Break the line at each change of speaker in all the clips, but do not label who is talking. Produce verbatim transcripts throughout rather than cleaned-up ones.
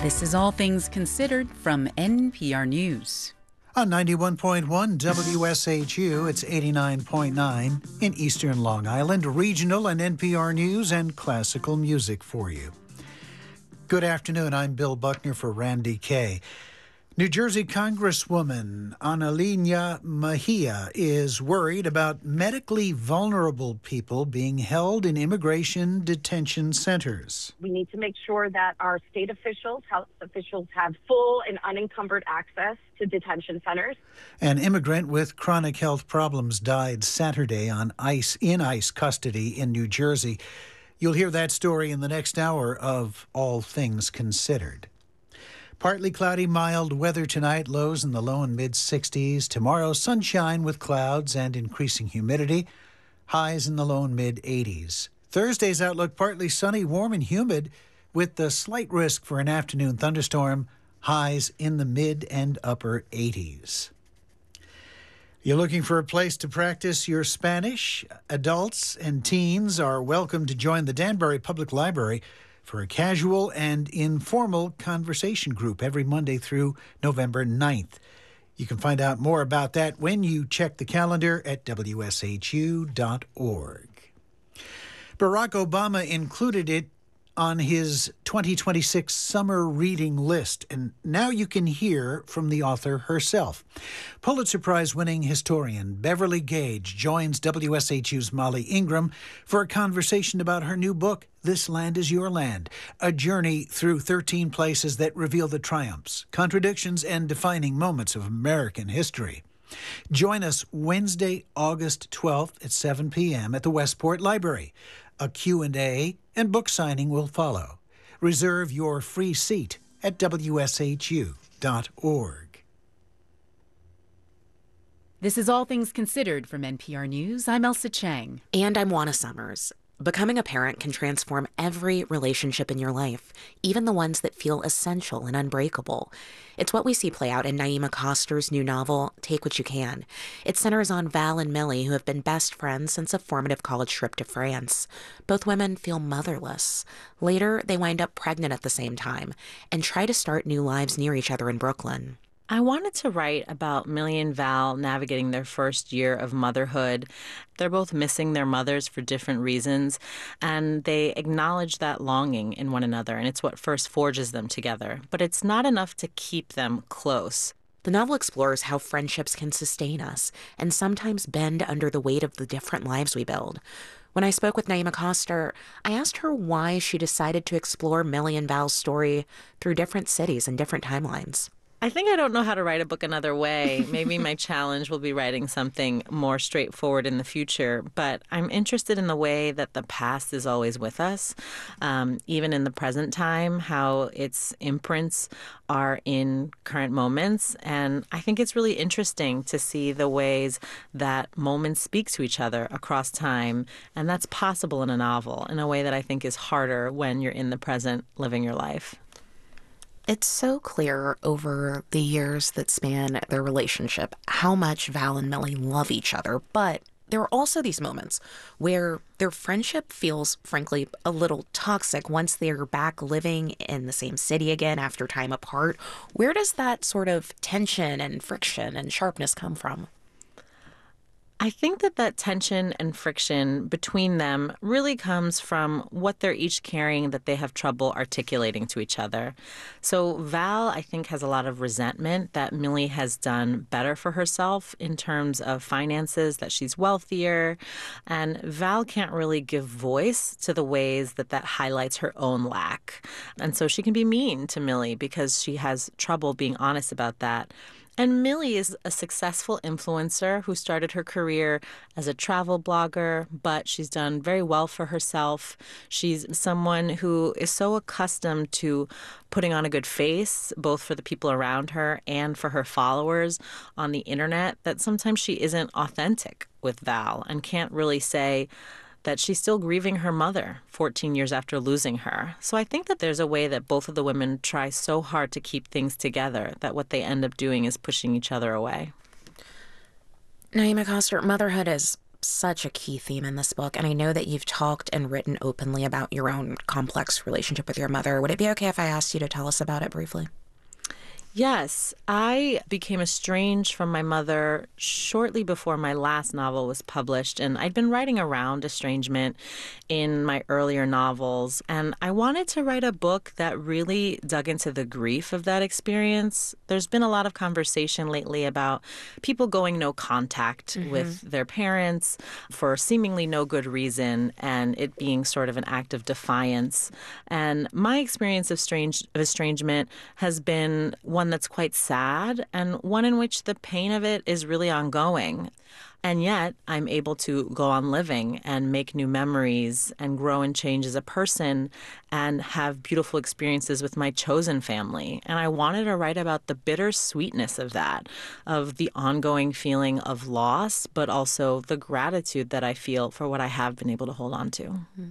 This is All Things Considered from N P R News.
On ninety-one point one W S H U, it's eighty-nine point nine in eastern Long Island, regional and N P R News and classical music for you. Good afternoon, I'm Bill Buckner for Randy Kay. New Jersey Congresswoman Analiya Mejia is worried about medically vulnerable people being held in immigration detention centers.
We need to make sure that our state officials, health officials, have full and unencumbered access to detention centers.
An immigrant with chronic health problems died Saturday on ICE in ICE custody in New Jersey. You'll hear that story in the next hour of All Things Considered. Partly cloudy, mild weather tonight, lows in the low and mid-sixties. Tomorrow, sunshine with clouds and increasing humidity, highs in the low and mid-eighties. Thursday's outlook, partly sunny, warm and humid, with the slight risk for an afternoon thunderstorm, highs in the mid and upper eighties. You're looking for a place to practice your Spanish? Adults and teens are welcome to join the Danbury Public Library for a casual and informal conversation group every Monday through November ninth. You can find out more about that when you check the calendar at W S H U dot org. Barack Obama included it on his twenty twenty-six summer reading list, and now you can hear from the author herself. Pulitzer Prize-winning historian Beverly Gage joins W S H U's Molly Ingram for a conversation about her new book, This Land Is Your Land, a journey through thirteen places that reveal the triumphs, contradictions, and defining moments of American history. Join us Wednesday, August twelfth at seven p.m. at the Westport Library. A Q and A and book signing will follow. Reserve your free seat at W S H U dot org.
This is All Things Considered from N P R News. I'm Elsa Chang.
And I'm Juana Summers. Becoming a parent can transform every relationship in your life, even the ones that feel essential and unbreakable. It's what we see play out in Naima Coster's new novel, Take What You Can. It centers on Val and Millie, who have been best friends since a formative college trip to France. Both women feel motherless. Later, they wind up pregnant at the same time and try to start new lives near each other in Brooklyn.
I wanted to write about Millie and Val navigating their first year of motherhood. They're both missing their mothers for different reasons, and they acknowledge that longing in one another, and it's what first forges them together. But it's not enough to keep them close.
The novel explores how friendships can sustain us and sometimes bend under the weight of the different lives we build. When I spoke with Naima Coster, I asked her why she decided to explore Millie and Val's story through different cities and different timelines.
I think I don't know how to write a book another way. Maybe my challenge will be writing something more straightforward in the future. But I'm interested in the way that the past is always with us, um, even in the present time, how its imprints are in current moments. And I think it's really interesting to see the ways that moments speak to each other across time. And that's possible in a novel in a way that I think is harder when you're in the present living your life.
It's so clear over the years that span their relationship how much Val and Millie love each other, but there are also these moments where their friendship feels, frankly, a little toxic once they're back living in the same city again after time apart. Where does that sort of tension and friction and sharpness come from?
I think that that tension and friction between them really comes from what they're each carrying that they have trouble articulating to each other. So Val, I think, has a lot of resentment that Millie has done better for herself in terms of finances, that she's wealthier. And Val can't really give voice to the ways that that highlights her own lack. And so she can be mean to Millie because she has trouble being honest about that. And Millie is a successful influencer who started her career as a travel blogger, but she's done very well for herself. She's someone who is so accustomed to putting on a good face, both for the people around her and for her followers on the internet, that sometimes she isn't authentic with Val and can't really say that she's still grieving her mother fourteen years after losing her. So I think that there's a way that both of the women try so hard to keep things together that what they end up doing is pushing each other away.
Naima Coster, motherhood is such a key theme in this book, and I know that you've talked and written openly about your own complex relationship with your mother. Would it be okay if I asked you to tell us about it briefly?
Yes, I became estranged from my mother shortly before my last novel was published, and I'd been writing around estrangement in my earlier novels, and I wanted to write a book that really dug into the grief of that experience. There's been a lot of conversation lately about people going no contact mm-hmm. with their parents for seemingly no good reason, and it being sort of an act of defiance. And my experience of, strange, of estrangement has been one that's quite sad and one in which the pain of it is really ongoing. And yet I'm able to go on living and make new memories and grow and change as a person and have beautiful experiences with my chosen family. And I wanted to write about the bittersweetness of that, of the ongoing feeling of loss, but also the gratitude that I feel for what I have been able to hold on to. Mm-hmm.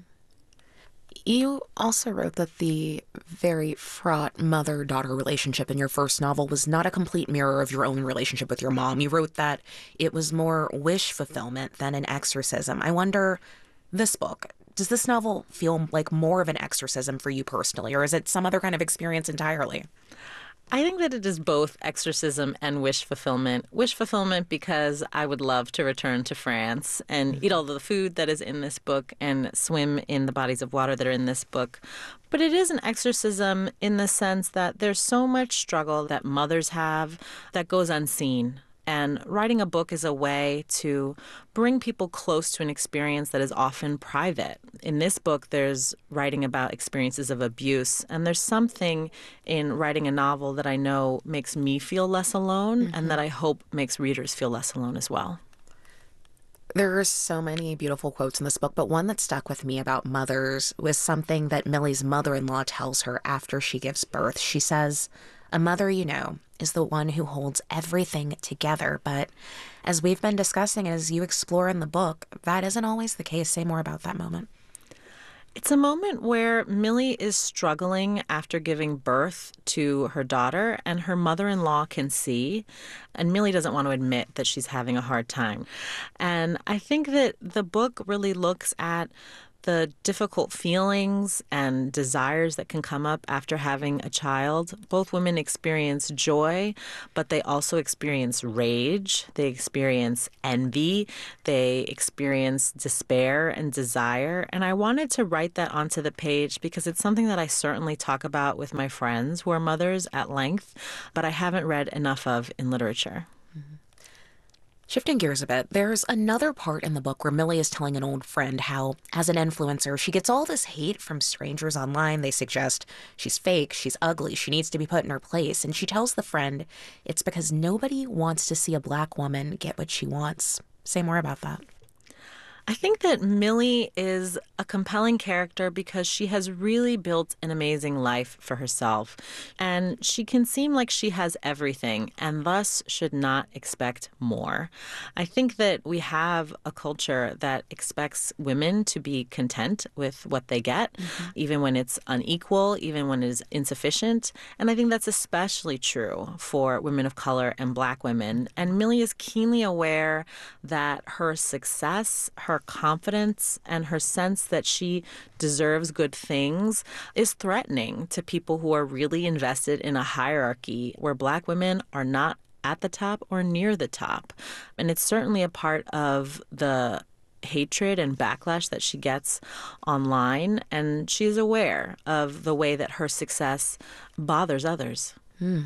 You also wrote that the very fraught mother-daughter relationship in your first novel was not a complete mirror of your own relationship with your mom. You wrote that it was more wish fulfillment than an exorcism. I wonder, this book, does this novel feel like more of an exorcism for you personally, or is it some other kind of experience entirely?
I think that it is both exorcism and wish fulfillment. Wish fulfillment because I would love to return to France and mm-hmm. eat all the food that is in this book and swim in the bodies of water that are in this book. But it is an exorcism in the sense that there's so much struggle that mothers have that goes unseen. And writing a book is a way to bring people close to an experience that is often private. In this book, there's writing about experiences of abuse, and there's something in writing a novel that I know makes me feel less alone, mm-hmm. and that I hope makes readers feel less alone as well.
There are so many beautiful quotes in this book, but one that stuck with me about mothers was something that Millie's mother-in-law tells her after she gives birth. She says, "A mother, you know, is the one who holds everything together. But as we've been discussing, as you explore in the book, that isn't always the case." Say more about that moment.
It's a moment where Millie is struggling after giving birth to her daughter, and her mother-in-law can see, and Millie doesn't want to admit that she's having a hard time. And I think that the book really looks at the difficult feelings and desires that can come up after having a child. Both women experience joy, but they also experience rage. They experience envy. They experience despair and desire. And I wanted to write that onto the page because it's something that I certainly talk about with my friends who are mothers at length, but I haven't read enough of in literature.
Mm-hmm. Shifting gears a bit, there's another part in the book where Millie is telling an old friend how, as an influencer, she gets all this hate from strangers online. They suggest she's fake, she's ugly, she needs to be put in her place. And she tells the friend it's because nobody wants to see a Black woman get what she wants. Say more about that.
I think that Millie is a compelling character because she has really built an amazing life for herself. And she can seem like she has everything and thus should not expect more. I think that we have a culture that expects women to be content with what they get, mm-hmm. even when it's unequal, even when it is insufficient. And I think that's especially true for women of color and Black women. And Millie is keenly aware that her success, her confidence, and her sense that she deserves good things is threatening to people who are really invested in a hierarchy where Black women are not at the top or near the top. And it's certainly a part of the hatred and backlash that she gets online, and she's aware of the way that her success bothers others.
Hmm.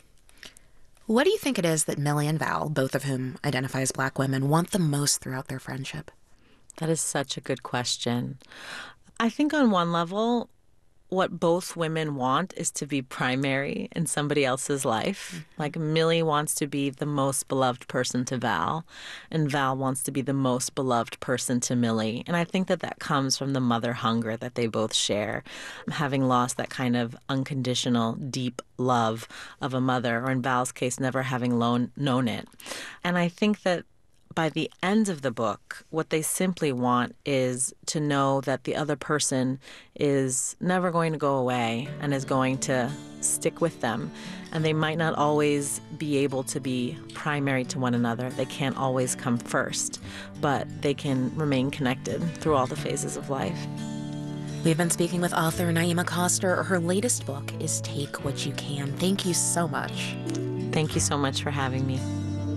What do you think it is that Millie and Val, both of whom identify as Black women, want the most throughout their friendship?
That is such a good question. I think on one level, what both women want is to be primary in somebody else's life. Mm-hmm. Like Millie wants to be the most beloved person to Val, and Val wants to be the most beloved person to Millie. And I think that that comes from the mother hunger that they both share, having lost that kind of unconditional, deep love of a mother, or in Val's case, never having known, known it. And I think that by the end of the book, what they simply want is to know that the other person is never going to go away and is going to stick with them. And they might not always be able to be primary to one another. They can't always come first, but they can remain connected through all the phases of life.
We've been speaking with author Naima Coster. Her latest book is Take What You Can. Thank you so much.
Thank you so much for having me.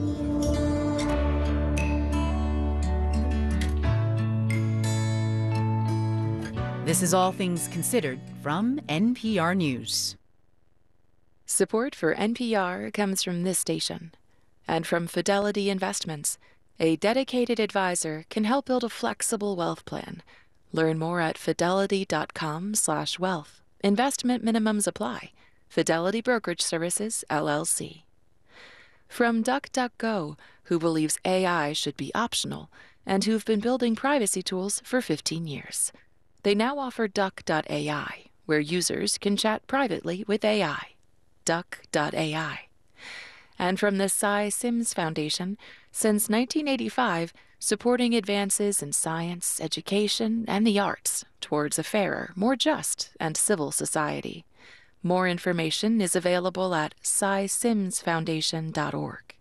This is All Things Considered from N P R News.
Support for N P R comes from this station and from Fidelity Investments. A dedicated advisor can help build a flexible wealth plan. Learn more at fidelity.com slash wealth. Investment minimums apply. Fidelity Brokerage Services, L L C. From DuckDuckGo, who believes A I should be optional and who've been building privacy tools for fifteen years. They now offer Duck dot A I, where users can chat privately with A I. Duck dot A I. And from the Cy Sims Foundation, since nineteen eighty-five, supporting advances in science, education, and the arts towards a fairer, more just, and civil society. More information is available at cy sims foundation dot org.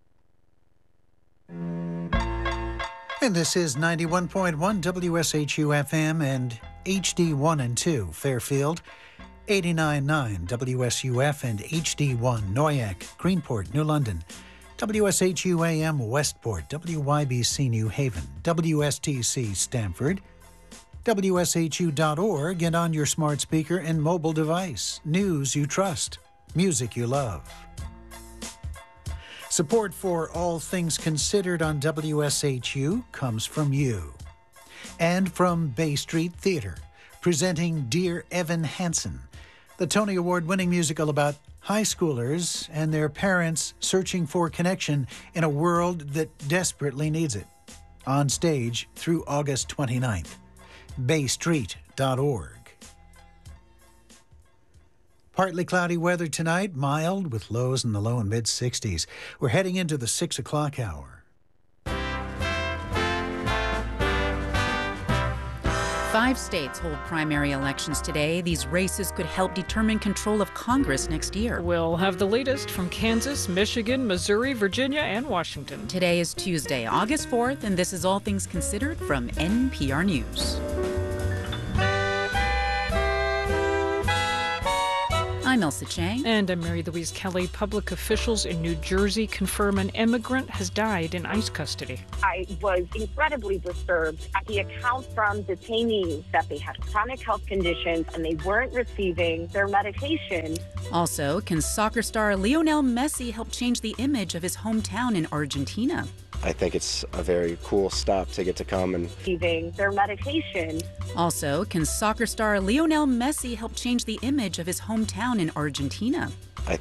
And this is ninety-one point one W S H U F M and H D one and two Fairfield, eighty-nine point nine W S U F and H D one Noyac, Greenport, New London, W S H U A M Westport, W Y B C New Haven, W S T C Stamford, W S H U dot org, and on your smart speaker and mobile device. News you trust, music you love. Support for All Things Considered on W S H U comes from you. And from Bay Street Theater, presenting Dear Evan Hansen, the Tony Award-winning musical about high schoolers and their parents searching for connection in a world that desperately needs it. On stage through August twenty-ninth. bay street dot org. Partly cloudy weather tonight, mild with lows in the low and mid sixties. We're heading into the six o'clock hour.
Five states hold primary elections today. These races could help determine control of Congress next year.
We'll have the latest from Kansas, Michigan, Missouri, Virginia, and Washington.
Today is Tuesday, August fourth, and this is All Things Considered from N P R News. I'm Elsa Chang.
And I'm Mary Louise Kelly. Public officials in New Jersey confirm an immigrant has died in ICE custody.
I was incredibly disturbed at the account from detainees that they had chronic health conditions and they weren't receiving their medication.
Also, can soccer star Lionel Messi help change the image of his hometown in Argentina?
I think it's a very cool stop to get to come and
Receiving their medication.
Also, can soccer star Lionel Messi help change the image of his hometown in Argentina?